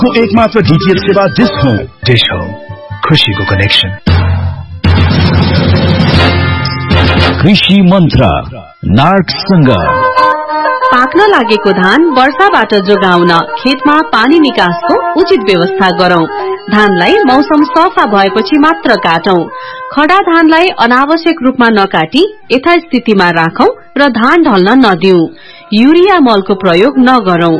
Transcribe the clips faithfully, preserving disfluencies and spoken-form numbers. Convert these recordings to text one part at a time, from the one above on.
देशको एकमात्र डीटीएच सेवा डिश होम। डिश होम, खुशीको कनेक्सन। कृषि मन्त्र नार्कसँग पाक्न लागेको धान वर्षाबाट जोगाउन खेतमा पानी निकासको उचित व्यवस्था गरौं। धानलाई मौसम सफा भएपछि मात्र काटौं। खडा धानलाई अनावश्यक रूपमा नकाटी यथास्थितिमा राखौं र धान ढल्न नदिऊ। युरिया मलको प्रयोग नगरौं।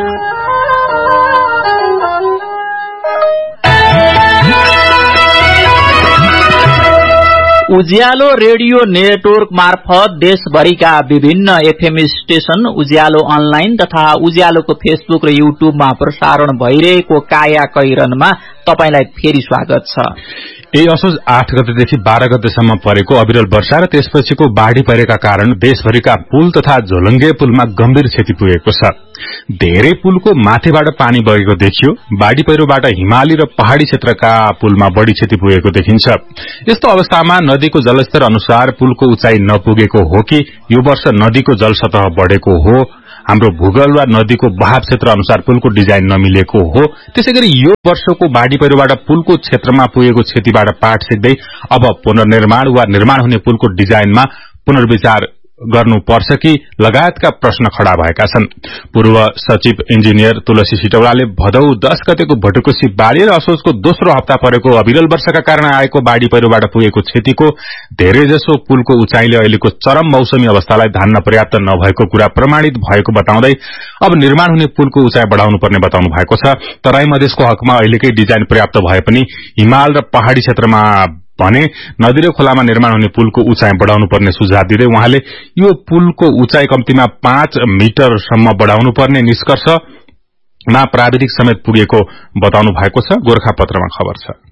उज्यालो रेडियो नेटवर्क मार्फत देशभरिका विभिन्न एफएम स्टेशन, उज्यालो अनलाइन तथा उज्यालोको फेसबुक र युट्युबमा प्रसारण भइरहेको काया कैरनमा तपाईलाई फेरि स्वागत छ। ए असोज आठ गतेदेखि बाह्र गतेसम्म परेको अविरल वर्षा र त्यसपछिको बाढ़ी परेका कारण देशभरिका पुल तथा झोलङ्गे पुलमा गम्भीर क्षति पुगेको छ। धेरै पुलको माथिबाट पानी बगेको देखियो। बाढ़ी पहिरोबाट हिमाली र पहाड़ी क्षेत्रका पुलमा बढ़ी क्षति पुगेको देखिन्छ। यस्तो अवस्थामा नदीको जलस्तर अनुसार पुलको उचाइ नपुगेको हो कि यो वर्ष नदीको जलसतह बढ़ेको हो, हाम्रो भूगोल वा नदीको बहाव क्षेत्र अनुसार पुलको डिजाइन नमिलेको हो। त्यसैगरी यो वर्षको बाढ़ी पहिरोबाट पुलको क्षेत्रमा पुगेको क्षतिबाट पाठ सिक्दै अब पुनर्निर्माण वा निर्माण हुने पुलको डिजाइनमा पुनर्विचार गर्नुपर्छ कि लगायतका प्रश्न खड़ा भएका छन्। पूर्व सचिव इन्जिनियर तुलसी सिटौलाले भदौ दश गतेको भटुकुसी बाढ़ी र असोजको दोस्रो हप्ता परेको अविरल वर्षाका कारण आएको बाढ़ी पहिरोबाट पुगेको क्षतिको धेरैजसो पुलको उचाइले अहिलेको चरम मौसमी अवस्थालाई धान्न पर्याप्त नभएको कुरा प्रमाणित भएको बताउँदै अब निर्माण हुने पुलको उचाइ बढ़ाउनु पर्ने बताउनु भएको छ। तराई मधेसको हकमा अहिलेकै डिजाइन पर्याप्त भए पनि हिमाल र पहाड़ी क्षेत्रमा भने नदी र खोलामा निर्माण हुने पुलको उचाइ बढ़ाउनु पर्ने सुझाव दिँदै उहाँले यो पुलको उचाइ कम्तीमा पाँच मिटरसम्म बढ़ाउनु पर्ने निष्कर्षमा प्राविधिक समेत पुगेको बताउनु भएको छ। गोरखापत्रमा खबर छ।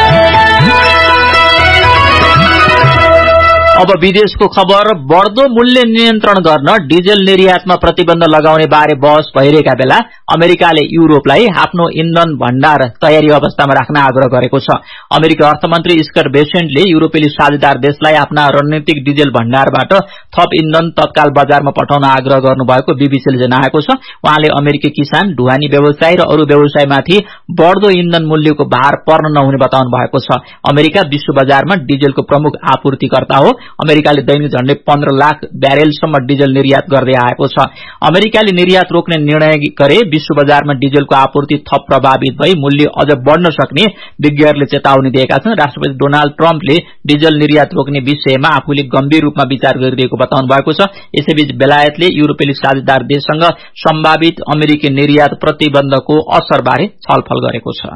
अब विदेशको खबर। बढ़दो मूल्य नियन्त्रण गर्न डिजेल निर्यातमा प्रतिबन्ध लगाउने बारे बहस भइरहेका बेला अमेरिकाले युरोपलाई आफ्नो इन्धन भण्डार तयारी अवस्थामा राख्न आग्रह गरेको छ। अमेरिकी अर्थमन्त्री स्कट बेसेन्टले युरोपेली साझेदार देशलाई आफ्ना रणनीतिक डिजेल भण्डारबाट थप इन्धन तत्काल बजारमा पठाउन आग्रह गर्नुभएको बीबीसीले जनाएको छ। उहाँले अमेरिकी किसान, ढुवानी व्यवसायी र अरू व्यवसायमाथि बढ़दो इन्धन मूल्यको भार पर्न नहुने बताउनु भएको छ। अमेरिका विश्व बजारमा डिजेलको प्रमुख आपूर्तिकर्ता हो। अमेरिकाले दैनिक झण्डै पन्ध्र लाख ब्यारेलसम्म डिजेल निर्यात गर्दै आएको छ। अमेरिकाले निर्यात रोक्ने निर्णय गरे विश्व बजारमा डिजेलको आपूर्ति थप प्रभावित भई मूल्य अझ बढ़न सक्ने विज्ञहरूले चेतावनी दिएका छन्। राष्ट्रपति डोनाल्ड ट्रम्पले डिजेल निर्यात रोक्ने विषयमा आफूले गम्भीर रूपमा विचार गरिरहेको बताउनु भएको छ। यसैबीच बेलायतले युरोपेली साझेदार देशसँग सम्भावित अमेरिकी निर्यात प्रतिबन्धको असरबारे छलफल गरेको छ।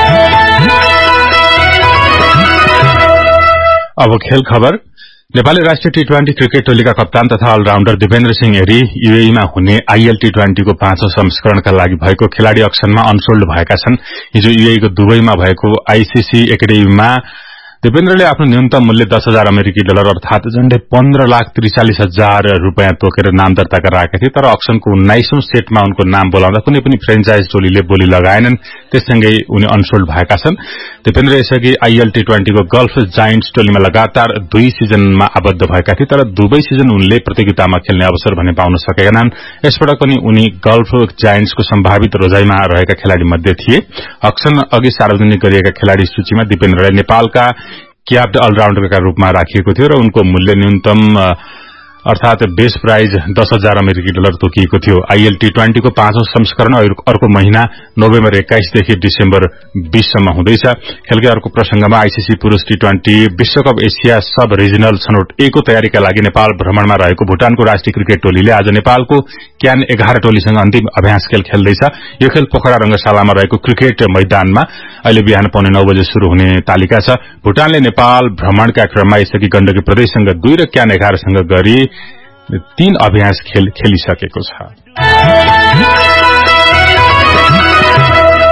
अब खेल खबर। नेपाली राष्ट्रिय टी ट्वेन्टी क्रिकेट टोलीका कप्तान तथा अलराउण्डर दिपेन्द्र सिंह एरी यूएईमा हुने आईएल टी ट्वेन्टीको पाँचौं संस्करणका लागि भएको खेलाड़ी अक्सनमा अनसोल्ड भएका छन्। हिजो यूएईको दुबईमा भएको आईसीसी एकाडेमीमा दिपेन्द्रले आफ्नो न्यूनतम मूल्य दस हजार अमेरिकी डलर अर्थात झण्डै पन्ध्र लाख त्रिचालिस हजार रूपियाँ तोकेर नाम दर्ता गराएका थिए। तर अक्सनको उन्नाइसौं सेटमा उनको नाम बोलाउँदा कुनै पनि फ्रेन्चाइज टोलीले बोली लगाएनन्। त्यससँगै उनी अनसोल्ड भएका छन्। दिपेन्द्र यसअघि आईएल टी ट्वेन्टीको गल्फ जायन्ट्स टोलीमा लगातार दुई सिजनमा आबद्ध भएका थिए। तर दुवै सिजन उनले प्रतियोगितामा खेल्ने अवसर भने पाउन सकेनन्। यसपटक पनि उनी गल्फ जायन्ट्सको सम्भावित रोजाइमा रहेका खेलाड़ी मध्ये थिए। अक्सन अघि सार्वजनिक गरिएका खेलाड़ी सूचीमा दिपेन्द्रलाई नेपालका क्याप्ड अलराउण्डरका रूपमा राखिएको थियो र उनको मूल्य न्यूनतम अर्थात बेस प्राइज दस हजार अमेरिकी डलर तोकिएको थियो। आईएल टी ट्वेन्टीको पाँचौं संस्करण अर्को महिना नोभेम्बर एक्काइसदेखि डिसेम्बर बीससम्म हुँदैछ। खेलकै अर्को प्रसंगमा आईसीसी पुरूष टी ट्वेन्टी विश्वकप एसिया सब रिजनल छनौट ए को तयारीका लागि नेपाल भ्रमणमा रहेको भूटानको राष्ट्रिय क्रिकेट टोलीले आज नेपालको क्यान एघार टोलीसँग अन्तिम अभ्यास खेल खेल्दैछ। यो खेल पोखरा रंगशालामा रहेको क्रिकेट मैदानमा अहिले बिहान पौने नौ बजे शुरू हुने तालिका छ। भूटानले नेपाल भ्रमणका क्रममा यसअघि गण्डकी प्रदेशसँग दुई र क्यान एघारसँग गरी तीन अभ्यास खेल खेलिसकेको छ।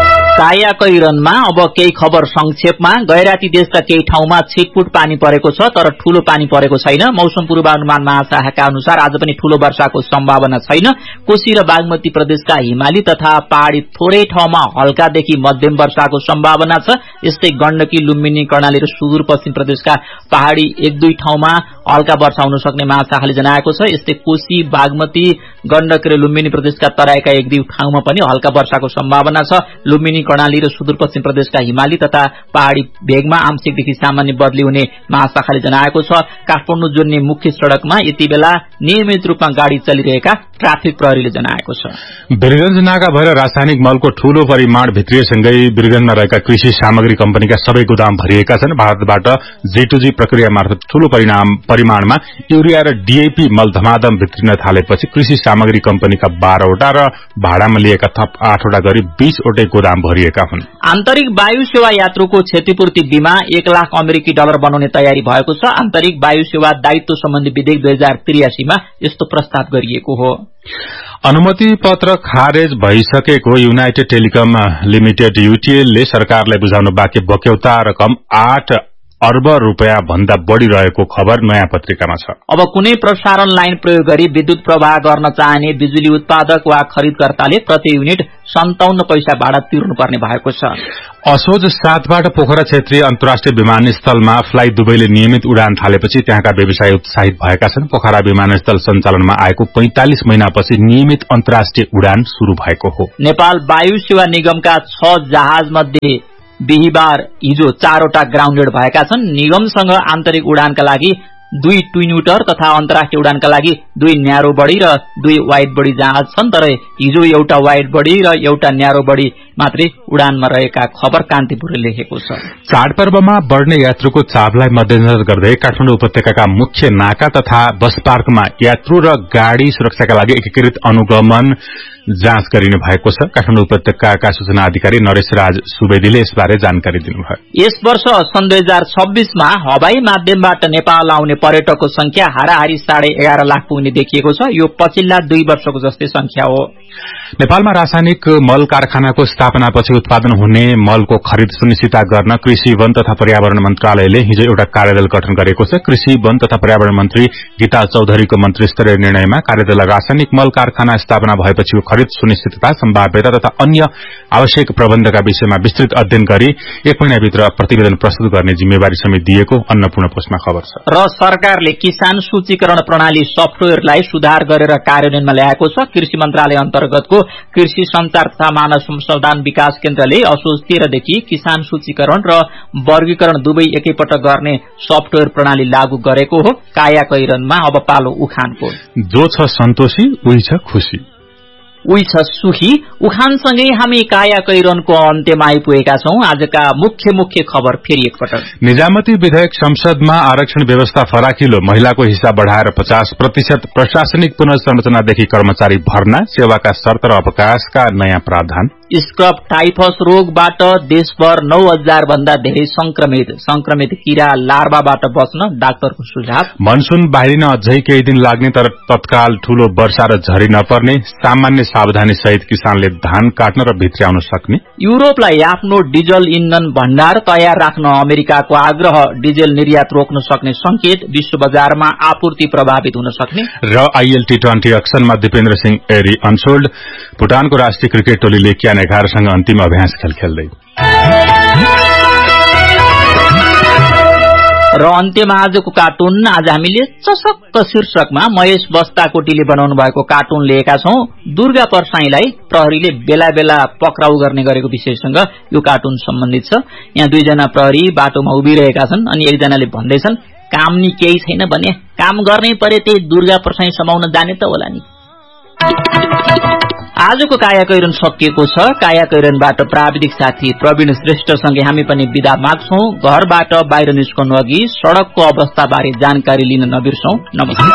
कायाकैरनमा अब केही खबर संक्षेपमा। गैराती देशका केही ठाउँमा छिटपुट पानी परेको छ तर ठूलो पानी परेको छैन। मौसम पूर्वानुमान महाशाखाका अनुसार आज पनि ठूलो वर्षाको सम्भावना छैन। कोशी र बागमती प्रदेशका हिमाली तथा पहाड़ी थोरै ठाउँमा हल्कादेखि मध्यम वर्षाको सम्भावना छ। यस्तै गण्डकी, लुम्बिनी, कर्णाली र सुदूरपश्चिम प्रदेशका पहाड़ी एक दुई ठाउँमा हल्का वर्षा हुन सक्ने महाशाखाले जनाएको छ। यस्तै कोशी, बागमती, गण्डकी र लुम्बिनी प्रदेशका तराईका एक दुई ठाउँमा पनि हल्का वर्षाको सम्भावना छ। लुम्बिनी, कर्णाली र सुदूरपश्चिम प्रदेशका हिमाली तथा पहाड़ी भेगमा आंशिकदेखि सामान्य बदली हुने महाशाखाले जनाएको छ। काठमाडौँ जोड्ने मुख्य सड़कमा यति बेला नियमित रूपमा गाड़ी चलिरहेका ट्राफिक प्रहरीले जनाएको छ। वीरगंज नाका भएर रासायनिक मलको ठूलो परिमाण भित्रिएसँगै वीरगंजमा रहेका कृषि सामग्री कम्पनीका सबै गोदाम भरिएका छन्। भारतबाट जी टू जी प्रक्रिया मार्फत ठूलो परिमाणमा युरिया र डीएपी मल धमाधम भित्रिन थालेपछि कृषि सामग्री कम्पनीका बाह्रवटा र भाडामा लिएका थप आठवटा गरी बीसवटै गोदाम भरिएका हुन्। आन्तरिक वायु सेवा यात्रुको क्षतिपूर्ति बीमा एक लाख अमेरिकी डलर बनाउने तयारी भएको छ। आन्तरिक वायु सेवा दायित्व सम्बन्धी विधेयक दुई हजार त्रियासीमा यस्तो प्रस्ताव गरिएको हो। अनुमति पत्र खारेज भइसकेको युनाइटेड टेलिकम लिमिटेड यूटीएल ले सरकारलाई बुझाउन बाँकी बक्यौता रकम आठ अर्ब रूपियाँ भन्दा बढ़ी रहेको खबर नयाँ पत्रिकामा छ। अब कुनै प्रसारण लाइन प्रयोग गरी विद्युत प्रवाह गर्न चाहने बिजुली उत्पादक वा खरिदकर्ताले प्रति युनिट सन्ताउन्न पैसा भाडा तिर्नुपर्ने भएको छ। असोज सातबाट पोखरा क्षेत्रीय अन्तर्राष्ट्रिय विमानस्थलमा फ्लाइ दुबईले नियमित उडान थालेपछि त्यहाँका व्यवसायी उत्साहित भएका छन्। पोखरा विमानस्थल सञ्चालनमा आएको पैंतालिस महिनापछि नियमित अन्तर्राष्ट्रिय उडान शुरू भएको हो। नेपाल वायु सेवा निगमका छ जहाज मध्ये बिहिबार हिजो चारवटा ग्राउण्डेड भएका छन्। निगमसँग आन्तरिक उडानका लागि दुई ट्विन्युटर तथा अन्तर्राष्ट्रिय उडानका लागि दुई न्यारो बडी र दुई वाइड बडी जहाज छन्। तर हिजो एउटा वाइड बडी र एउटा न्यारो बडी मात्रै उडानमा रहेका खबर कान्तिपुरले लेखेको छ। चाडपर्वमा बढ़ने यात्रुको चापलाई मध्यनजर गर्दै काठमाडौँ उपत्यकाका मुख्य नाका तथा बस पार्कमा यात्रु र गाड़ी सुरक्षाका लागि एकीकृत अनुगमन जाँच गरिने भएको छ। काठमाडौँ उपत्यकाका सूचना अधिकारी नरेश राज सुवेदीले यसबारे जानकारी दिनुभयो। यस वर्ष सन् दुई हजार छब्बीसमा हवाई माध्यमबाट नेपाल आउने पर्यटकको संख्या हाराहारी साढे एघार लाख पुग्ने देखिएको छ। यो पछिल्ला दुई वर्षको जस्तै संख्या हो। नेपालमा रासायनिक मल कारखानाको स्थापनापछि उत्पादन हुने मलको खरिद सुनिश्चित गर्न कृषि, वन तथा पर्यावरण मन्त्रालयले हिजो एउटा कार्यदल गठन गरेको छ। कृषि, वन तथा पर्यावरण मन्त्री गीता चौधरीको मन्त्री स्तरीय निर्णयमा कार्यदल रासायनिक मल कारखाना स्थापना भएपछि खरिद सुनिश्चितता, सम्भाव्यता तथा अन्य आवश्यक प्रबन्धका विषयमा विस्तृत अध्ययन गरी एक महिनाभित्र प्रतिवेदन प्रस्तुत गर्ने जिम्मेवारी समेत दिएको अन्नपूर्ण पोस्टमा खबर छ। र सरकारले किसान सूचीकरण प्रणाली सफ्टवेयरलाई सुधार गरेर कार्यान्वयनमा ल्याएको छ। कृषि मन्त्रालय अन्तर्गतको कृषि संचार तथा मानव संसाधन विकास केन्द्रले असोज तेह्रदेखि किसान सूचीकरण र वर्गीकरण दुवै एकैपटक गर्ने सफ्टवेयर प्रणाली लागू गरेको हो। कायाकैरनमा अब पालो उखानको। जो छ सन्तोषी उही छ खुशी, उही छ सुखी। उखानसँगै हामी कायाकैरनको अन्त्यमा आइपुगेका छौं। आजका मुख्य मुख्य खबर फेरि एकपटक। निजामती विधेयक संसदमा आरक्षण व्यवस्था फराकिलो, महिलाको हिस्सा बढ़ाएर पचास प्रतिशत, प्रशासनिक पुनर्संरचनादेखि कर्मचारी भर्ना, सेवाका शर्त र अवकाशका नयाँ प्रावधान, स्क्रब टाइफस रोगबाट देशभर नौ हजार भन्दा धेरै संक्रमित संक्रमित किरा लार्वाबाट बच्न डाक्टरको सुझाव, मनसून बाहिरिन अझै केही दिन लाग्ने तर तत्काल ठूलो वर्षा र झरी नपर्ने, सामान्य सावधानी सहित किसानले धान काट्न र भित्र्याउन सक्ने, युरोपलाई आफ्नो डिजल इन्धन भण्डार तयार राख्न अमेरिकाको आग्रह, डिजल निर्यात रोक्न सक्ने संकेत, विश्व बजारमा आपूर्ति प्रभावित हुन सक्ने र IL T twenty एक्सनमा Dipendra Singh एरी अनसोल्ड। भूटानको राष्ट्रिय क्रिकेट टोलीले क्यान एघारसँग अन्तिम अभ्यास खेल खेल्दै। र अन्त्यमा आजको कार्टुन। आज हामीले चसक्क शीर्षकमा महेश बस्ताकोटीले बनाउनु भएको कार्टुन लिएका छौं। दुर्गा परसाईलाई प्रहरीले बेला बेला पक्राउ गर्ने गरेको विषयसँग यो कार्टुन सम्बन्धित छ। यहाँ दुईजना प्रहरी बाटोमा उभिरहेका छन् अनि एकजनाले भन्दैछन्, काम नि केही छैन भने काम गर्नै परे, त्यही दुर्गा परसाई समाउन जाने त होला नि। आजको कायाकैरन सकिएको छ। कायाकैरनबाट प्राविधिक साथी प्रवीण श्रेष्ठसँगै हामी पनि बिदा माग्छौं। घरबाट बाहिर निस्कनु अघि सड़कको अवस्थाबारे जानकारी लिन नबिर्सौं। नमस्कार।